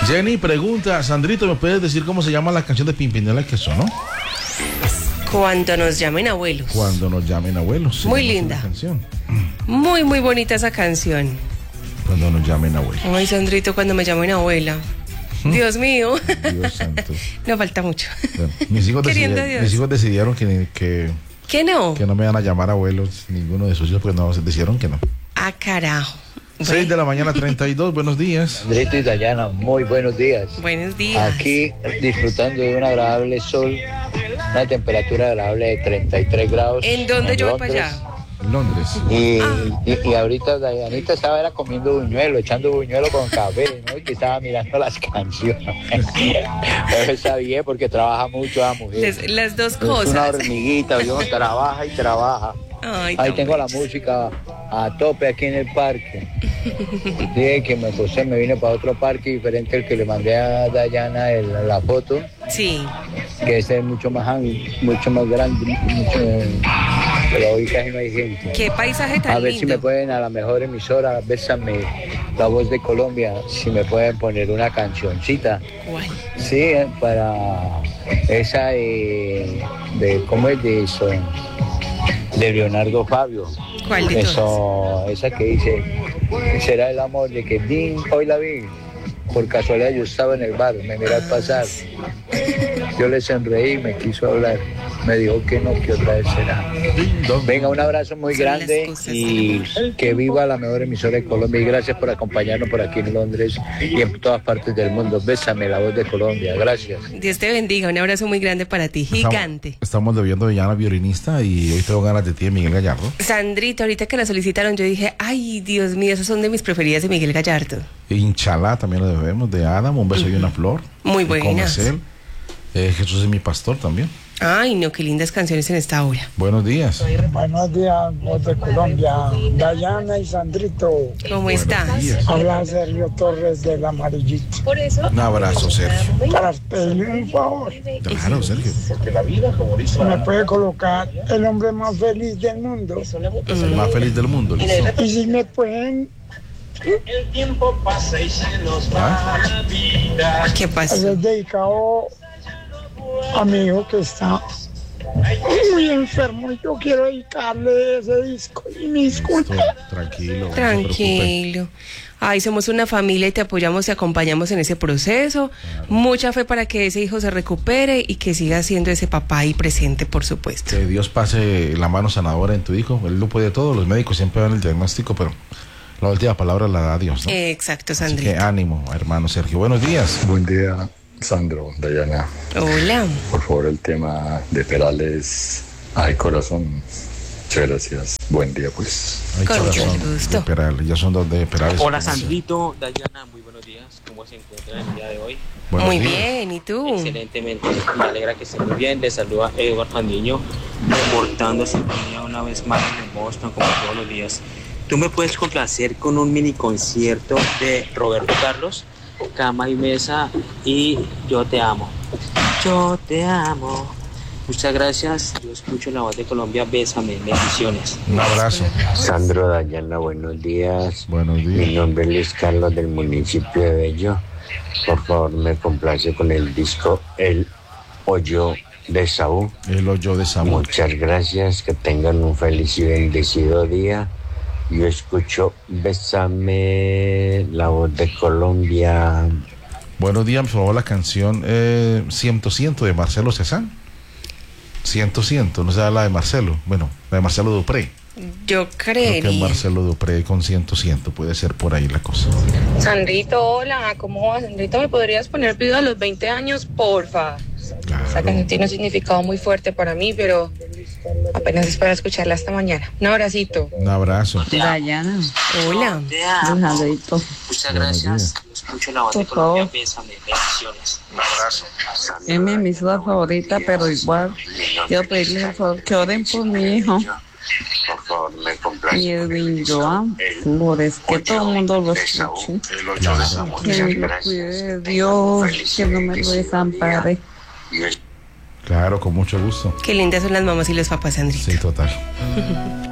Jenny pregunta, Sandrito, ¿me puedes decir cómo se llama la canción de Pimpinela que sonó? Cuando nos llamen abuelos. Cuando nos llamen abuelos. Muy linda. Canción. Muy, muy bonita esa canción. Cuando nos llamen abuelos. Ay, Sandrito, cuando me llamen abuela. Dios mío. Dios santo. No falta mucho. Bueno, mis hijos decidieron ¿Qué no? que no me van a llamar abuelos, ninguno de sus hijos, porque no, decidieron que no. Ah, carajo. 6 de la mañana, 32, buenos días. Sandrito y Dayana, muy buenos días. Buenos días. Aquí disfrutando de un agradable sol, una temperatura agradable de 33 grados. ¿En dónde yo voy para Londres. allá? En Londres. Y ahorita Dayanita estaba comiendo buñuelo, echando buñuelo con café, ¿no? Y que estaba mirando las canciones. Pero está bien porque trabaja mucho la mujer. Las dos Es cosas. una hormiguita, yo trabaja y trabaja. Ay, Ahí tan tengo la bello. música a tope aquí en el parque. Dije que me vine para otro parque diferente al que le mandé a Dayana la foto, Sí. que ese es mucho más grande, pero hoy casi no hay gente. Qué paisaje tan A ver lindo. si me pueden, a la mejor emisora, Bésame, La Voz de Colombia, si me pueden poner una cancioncita. ¿Cuál? Sí, para esa ¿cómo es de eso? De Leonardo Fabio. ¿Cuál de todas? Eso, esa que dice, será el amor de que hoy la vi. Por casualidad yo estaba en el bar, me miró al pasar. Yo le sonreí, me quiso hablar. Me dijo que no, que otra vez será. Venga, un abrazo muy Son las grande cosas y que viva la mejor emisora de Colombia. Y gracias por acompañarnos por aquí en Londres y en todas partes del mundo. Bésame, La Voz de Colombia. Gracias. Dios te bendiga. Un abrazo muy grande para ti. Gigante. Estamos debiendo de Yana violinista y hoy tengo ganas de ti, Miguel Gallardo. Sandrito, ahorita que la solicitaron, yo dije, ay, Dios mío, esas son de mis preferidas de Miguel Gallardo. Inchalá también lo debemos, de Adam, un beso y una flor. Muy de buenas. Comecel. Jesús es mi pastor también. Ay, no, qué lindas canciones en esta hora. Buenos días. Buenos días, Voz de Colombia, Dayana y Sandrito. ¿Cómo estás? días. Habla Sergio Torres del Amarillito. Un abrazo, Sergio. Para pedirle un favor, Claro, Sergio. me puede colocar el hombre más feliz del mundo. El más feliz del mundo. Listo. Y si me pueden ¿Qué pasó? hacer dedicado a mi hijo que está muy enfermo y yo quiero dedicarle ese disco y me disculpa. Tranquilo. no se preocupe. Tranquilo. Ay, somos una familia y te apoyamos y acompañamos en ese proceso. Mucha fe para que ese hijo se recupere y que siga siendo ese papá ahí presente, por supuesto. Que Dios pase la mano sanadora en tu hijo. Él lo puede todo. Los médicos siempre dan el diagnóstico, pero la última palabra la da Dios, ¿no? Exacto, Así que Sandrito. ánimo, hermano Sergio. Buenos días. Buen día, Sandro, Dayana. Hola. Por favor, el tema de Perales. Ay, corazón. Muchas gracias. Buen día, pues. Ay, Con corazón, mucho gusto. de Perales. Ya son dos de Perales. Hola Sandrito, Dayana, muy buenos días. ¿Cómo se encuentran el día de hoy? Buenos Muy días. bien, ¿y tú? Excelentemente, me alegra que estén muy bien. Les saluda Edward Fandiño, reportando sintonía una vez más en Boston, como todos los días. ¿Tú me puedes complacer con un mini concierto de Roberto Carlos, Cama y Mesa y Yo Te Amo? Yo te amo. Muchas gracias. Yo escucho La Voz de Colombia. Bésame. Bendiciones. Un abrazo. Sandro, Dayana, buenos días. Buenos Mi días. nombre es Luis Carlos del municipio de Bello. Por favor, me complace con el disco El Hoyo de Saúl. El hoyo de Samuel. Muchas gracias, que tengan un feliz y bendecido día. Yo escucho Bésame, La Voz de Colombia. Buenos días, por favor, la canción Ciento Ciento de Marcelo Cezanne. Ciento Ciento, no sea la de Marcelo. Bueno, la de Marcelo Dupré. Yo Creo que creería. Marcelo Dupré con Ciento Ciento puede ser por ahí la cosa. Sandrito, hola, ¿cómo vas? Sandrito, ¿me podrías poner pido a los 20 años, porfa? Claro. Esa canción tiene un significado muy fuerte para mí, pero apenas es para escucharla esta mañana. Un abracito. Un abrazo. Dayana, Hola. Te amo. Alejandrito, Muchas Buenos gracias. Yo escucho La Voz de Por favor. Colombia. Bésame. Bendiciones. Un abrazo. es mi emisora favorita, pero igual quiero pedirles por favor que oren por mi hijo Por favor, me complace. y Edwin Joan Flores, que todo el mundo lo escuche, El Hoyo de Saúl. que Muchas me lo gracias. cuide Dios, que no me lo desampare. Yo Claro, con mucho gusto. Qué lindas son las mamás y los papás, Sandrito. Sí, total.